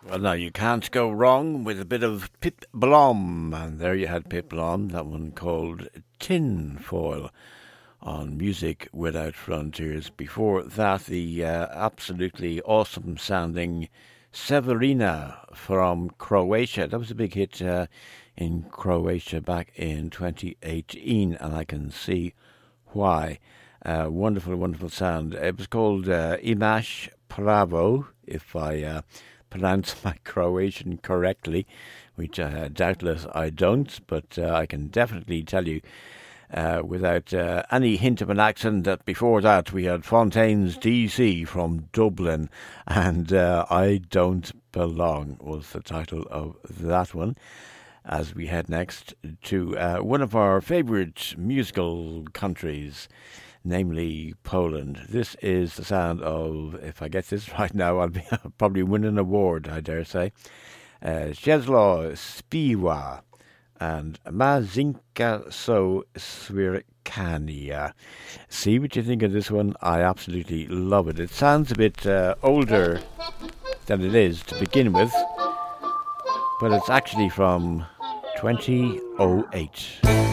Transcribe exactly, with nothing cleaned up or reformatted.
Well, now you can't go wrong with a bit of Pip Blom, and there you had Pip Blom, that one called Tin Foil on Music Without Frontiers. Before that, the uh, absolutely awesome sounding Severina from Croatia. That was a big hit uh, in Croatia back in twenty eighteen, and I can see why. Uh, wonderful, wonderful sound. It was called uh, Imaš Pravo, if I uh, pronounce my Croatian correctly, which uh, doubtless I don't, but uh, I can definitely tell you uh, without uh, any hint of an accent that before that we had Fontaine's D C from Dublin, and uh, I Don't Belong was the title of that one. As we head next to uh, one of our favourite musical countries, namely Poland. This is the sound of, if I get this right now, I'll be I'll probably win an award, I dare say. Uh, Czesław Śpiwa and Mazinka So Swirkania. See what you think of this one. I absolutely love it. It sounds a bit uh, older than it is to begin with, but it's actually from twenty oh eight.